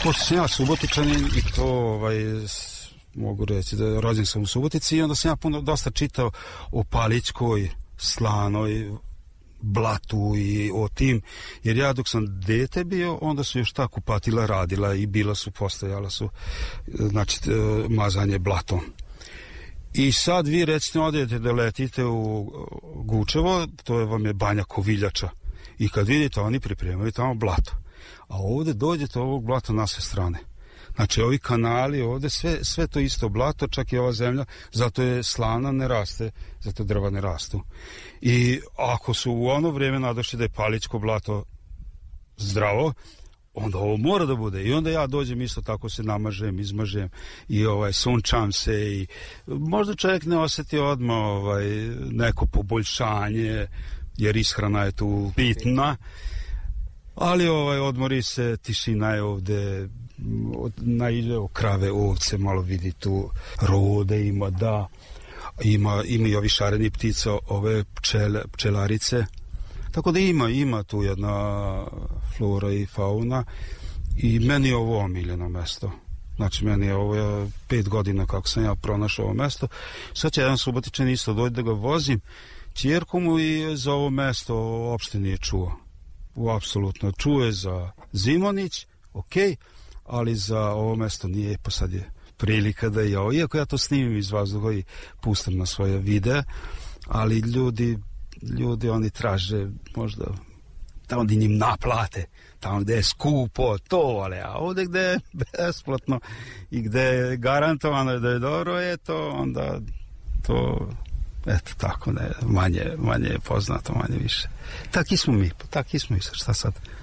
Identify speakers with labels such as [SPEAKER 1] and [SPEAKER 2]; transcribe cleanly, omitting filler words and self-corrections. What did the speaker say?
[SPEAKER 1] Pošto sam ja Subotičanin i to mogu reći da rođen sam u Subotici i onda sam ja dosta čitao o Palićkoj, Slanoj, Blatu i o tim, jer ja dok sam dete bio, onda su još ta kupatila radila i bila su, postojala su, znači, mazanje blatom. I sad vi recimo odete da letite u Gučevo, to vam je banja Koviljača, i kad vidite oni pripremaju tamo blato, a ovde dođete ovog blata na sve strane. Znači ovi kanali ovde, sve to isto blato, čak i ova zemlja, zato je slana ne raste, zato drva ne rastu. I ako su u ono vrijeme nadošli da je Palićko blato zdravo, onda ovo mora da bude. I onda ja dođem isto tako, se namažem, izmažem i sunčam se i možda čovjek ne osjeti odmah neko poboljšanje, jer ishrana je tu bitna, ali odmori se, tišina je ovde, naiđe o krave, ovce, malo vidi tu rode ima, da ima i ovi šareni ptica, ove pčelarice, tako da ima tu jedna flora i fauna i meni je ovo omiljeno mesto. Znači meni je ovo 5 godina kako sam ja pronašao ovo mesto. Sad će jedan Subotičan isto doći da ga vozim ćerku mu i za ovo mesto uopšte nije čuo. Apsolutno čuje za Zimonjić, okej, ali za ovo mesto nije, pa sad je prilika da ja, iako ja to snimim iz vazduha i pustam na svoje videe, ali ljudi oni traže možda tamo gdje njim naplate, tamo gdje je skupo, to, ali a ovdje gdje je besplatno i gdje je garantovano da je dobro, to onda to, eto tako, ne, manje je poznato, manje više. Taki smo mi, šta sad?